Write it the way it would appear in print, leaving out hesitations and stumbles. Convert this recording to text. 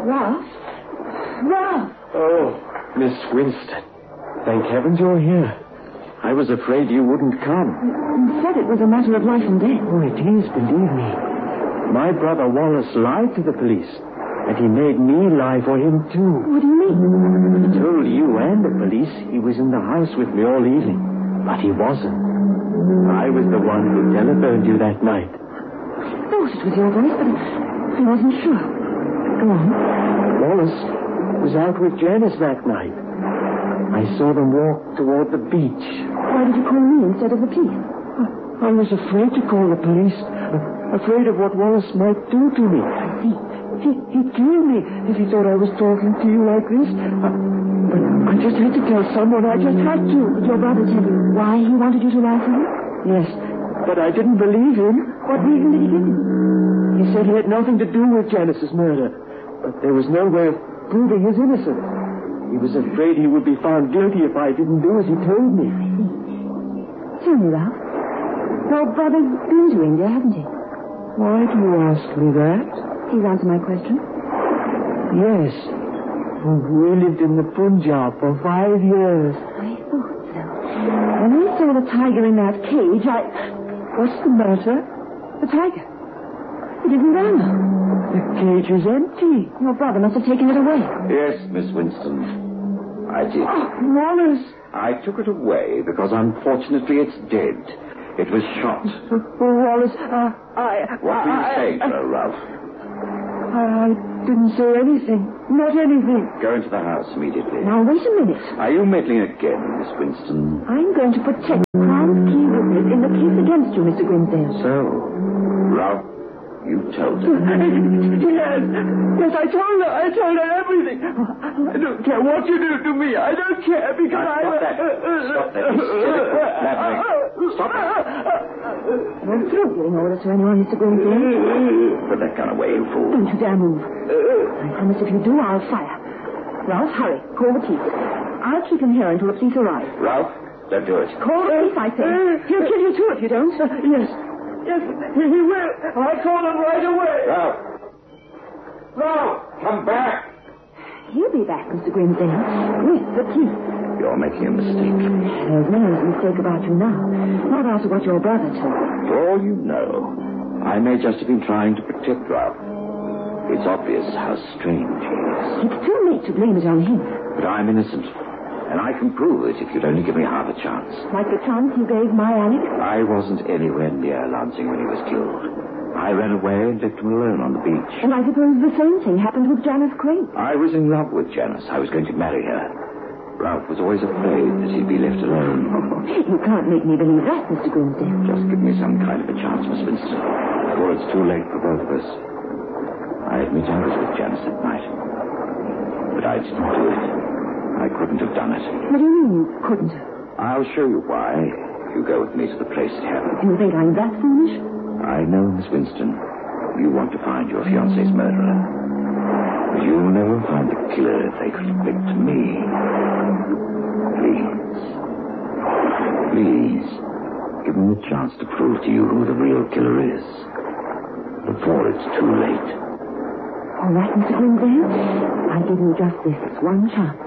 Ralph? Ralph! Oh, Miss Winston. Thank heavens you're here. I was afraid you wouldn't come. You said it was a matter of life and death. Oh, it is, believe me. My brother Wallace lied to the police, and he made me lie for him, too. What do you mean? He told you and the police he was in the house with me all evening, but he wasn't. I was the one who telephoned you that night. I thought it was your voice, but I wasn't sure. Go on. Wallace was out with Janice that night. I saw them walk toward the beach. Why did you call me instead of the police? I was afraid to call the police. Afraid of what Wallace might do to me. I see. He'd kill me if he thought I was talking to you like this. But I just had to tell someone. I just had to. Did your brother tell you why he wanted you to lie for him? Yes, but I didn't believe him. What reason did he give you? He said he had nothing to do with Janice's murder. But there was no way of proving his innocence. He was afraid he would be found guilty if I didn't do as he told me. I see. Tell me, Ralph. Your brother's been to India, hasn't he? Why do you ask me that? Please answer my question. Yes. We lived in the Punjab for 5 years. I thought so. When I saw the tiger in that cage, What's the matter? The tiger. It isn't there now. The cage is empty. Your brother must have taken it away. Yes, Miss Winston. I did. Oh, Wallace! I took it away because, unfortunately, it's dead. It was shot. Wallace, What were you saying to her, Ralph? I didn't say anything. Not anything. Go into the house immediately. Now, wait a minute. Are you meddling again, Miss Winston? I'm going to protect Crown's key witness in the case against you, Mr. Grimsdale. So, Ralph, you told her. Yes, I told her everything. I don't care what you do to me. I don't care because Stop that. Stop that. Stop that. Don't throw giving orders to anyone, Mr. Grimsdale. Put that gun away, you fool. Don't you dare move. I promise if you do, I'll fire. Ralph, hurry. Call the police. I'll keep him here until the police arrive. Ralph, don't do it. Call the police, I say. He'll kill you, too, if you don't. Yes, he will. I'll call him right away. Ralph, come back. He'll be back, Mr. Grimsdale, with the police. You're making a mistake. There's no mistake about you now. Not after what your brother told you. For all you know, I may just have been trying to protect Ralph. It's obvious how strange he is. It's too late to blame it on him. But I'm innocent. And I can prove it if you'd only give me half a chance. Like the chance you gave my Alex? I wasn't anywhere near Lansing when he was killed. I ran away and left him alone on the beach. And I suppose the same thing happened with Janice Crane. I was in love with Janice. I was going to marry her. Ralph was always afraid that he'd be left alone. You can't make me believe that, Mr. Grimsdale. Just give me some kind of a chance, Miss Winston, before it's too late for both of us. I admit I was with Janice that night. But I didn't do it. I couldn't have done it. What do you mean you couldn't have? I'll show you why if you go with me to the place it happened. You think I'm that foolish? I know, Miss Winston, you want to find your fiancé's murderer. But you'll never find the killer if they could link to me. Please, give me a chance to prove to you who the real killer is. Before it's too late. All right, Mr. Grimsdale. I give you just this one chance.